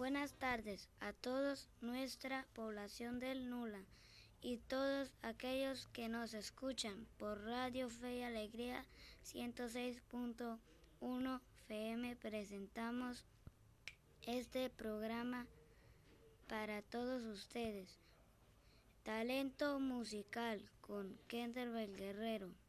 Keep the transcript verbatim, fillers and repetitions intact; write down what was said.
Buenas tardes a todos nuestra población del Nula y todos aquellos que nos escuchan por Radio Fe y Alegría ciento seis punto uno F M. Presentamos este programa para todos ustedes. Talento musical con Kendervel Guerrero.